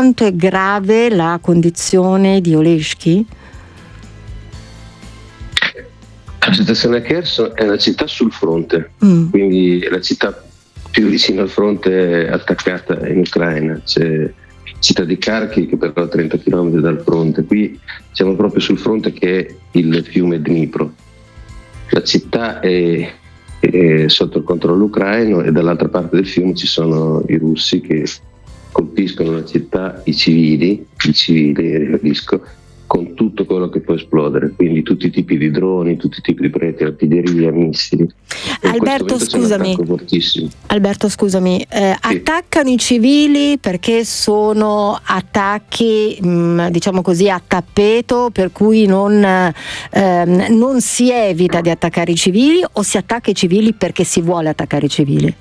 quanto è grave la condizione di Oleshki? La situazione a Kherson è una città sul fronte, quindi è la città più vicina al fronte attaccata in Ucraina. C'è città di Kharkiv che però è a 30 km dal fronte. Qui siamo proprio sul fronte che è il fiume Dnipro. La città è sotto il controllo ucraino e dall'altra parte del fiume ci sono i russi che colpiscono la città, i civili, ribadisco, con tutto quello che può esplodere, quindi tutti i tipi di droni, tutti i tipi di proiettili, artiglieria, missili. Alberto, scusami, sì. Attaccano i civili perché sono attacchi, diciamo così, a tappeto, per cui non si evita di attaccare i civili, o si attacca i civili perché si vuole attaccare i civili?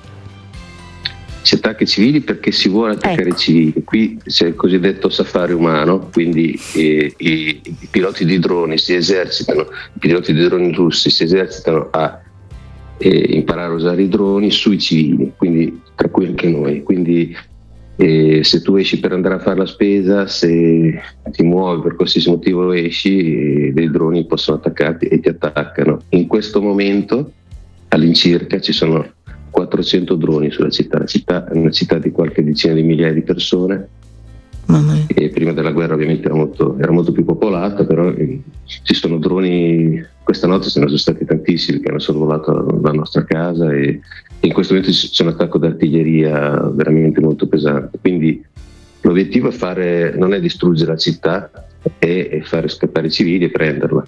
Si attacca i civili perché si vuole attaccare i civili. Qui c'è il cosiddetto safari umano, quindi i piloti di droni i piloti di droni russi si esercitano a imparare a usare i droni sui civili, quindi tra cui anche noi. Quindi se tu esci per andare a fare la spesa, se ti muovi per qualsiasi motivo esci, dei droni possono attaccarti e ti attaccano. In questo momento all'incirca ci sono 400 droni sulla città. La città è una città di qualche decina di migliaia di persone. E prima della guerra ovviamente era molto più popolata, però ci sono droni. Questa notte ce ne sono stati tantissimi che hanno sorvolato la nostra casa e in questo momento c'è un attacco d'artiglieria veramente molto pesante. Quindi l'obiettivo non è distruggere la città, è fare scappare i civili e prenderla.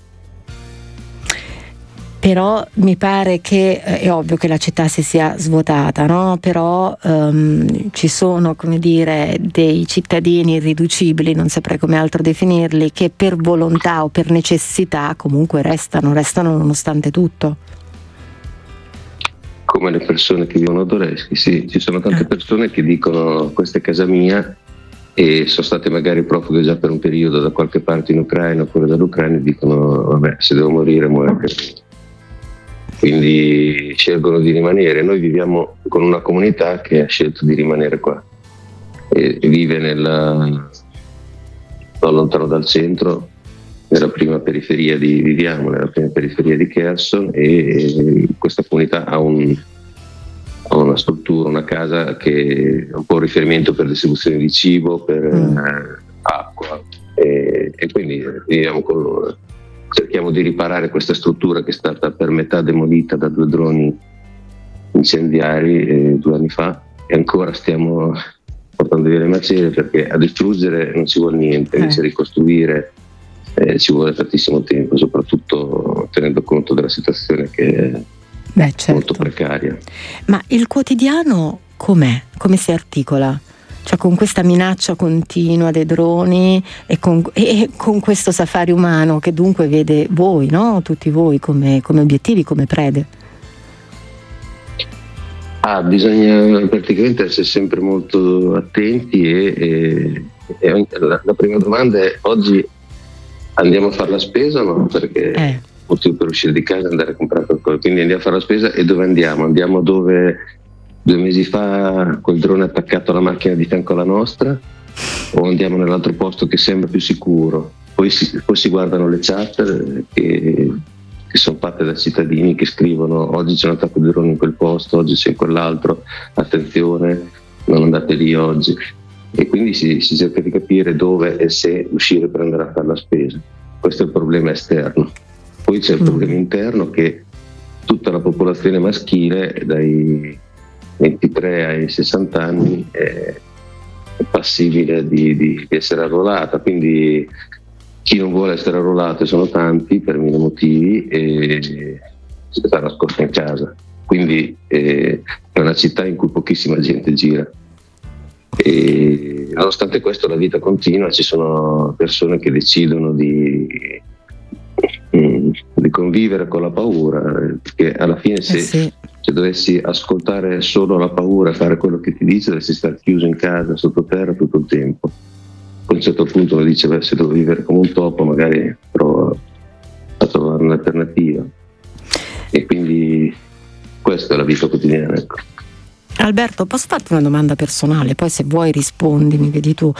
Però mi pare che è ovvio che la città si sia svuotata, no? Però ci sono, come dire, dei cittadini irriducibili, non saprei come altro definirli, che per volontà o per necessità comunque restano nonostante tutto. Come le persone che vivono ad Oleshki, sì, ci sono tante persone che dicono questa è casa mia e sono state magari profughe già per un periodo da qualche parte in Ucraina oppure dall'Ucraina e dicono vabbè, se devo morire muoio anche io. Quindi scelgono di rimanere. Noi viviamo con una comunità che ha scelto di rimanere qua e vive non lontano dal centro, nella prima periferia nella prima periferia di Kherson, e questa comunità ha una struttura, una casa che è un po' un riferimento per distribuzione di cibo, per acqua e quindi viviamo con loro. Cerchiamo di riparare questa struttura che è stata per metà demolita da 2 droni incendiari 2 anni fa e ancora stiamo portando via le macerie, perché a distruggere non ci vuole niente, invece ricostruire ci vuole tantissimo tempo, soprattutto tenendo conto della situazione che è molto precaria. Ma il quotidiano com'è? Come si articola? Cioè con questa minaccia continua dei droni e con questo safari umano che dunque vede voi, no? Tutti voi come obiettivi, come prede. Bisogna praticamente essere sempre molto attenti e la prima domanda è: oggi andiamo a fare la spesa o no? Perché motivo per uscire di casa e andare a comprare qualcosa, quindi andiamo a fare la spesa e dove andiamo? Andiamo dove 2 mesi fa quel drone ha attaccato la macchina di fianco alla nostra, o andiamo nell'altro posto che sembra più sicuro? Poi si guardano le chat che sono fatte da cittadini che scrivono: oggi c'è un attacco di drone in quel posto, oggi c'è in quell'altro, attenzione, non andate lì oggi. E quindi si cerca di capire dove e se uscire per andare a fare la spesa. Questo è il problema esterno. Poi c'è il problema interno, che tutta la popolazione maschile dai 23 ai 60 anni è passibile di essere arruolata, quindi chi non vuole essere arruolato, sono tanti per 1000 motivi, e si sta nascosta in casa, quindi è una città in cui pochissima gente gira e nonostante questo la vita continua. Ci sono persone che decidono di convivere con la paura, perché alla fine se dovessi ascoltare solo la paura e fare quello che ti dice, dovresti stare chiuso in casa sottoterra tutto il tempo. Poi a un certo punto uno dice: beh, se devo vivere come un topo magari provo a trovare un'alternativa, e quindi questa è la vita quotidiana, ecco. Alberto, posso farti una domanda personale? Poi se vuoi rispondimi, vedi tu.